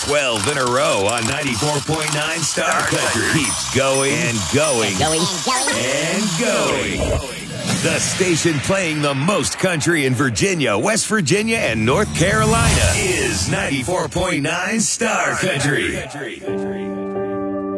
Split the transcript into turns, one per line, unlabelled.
12 in a row on 94.9 Star Country. Keeps going and going and going. The station playing the most country in Virginia, West Virginia, and North Carolina is 94.9 Star Country.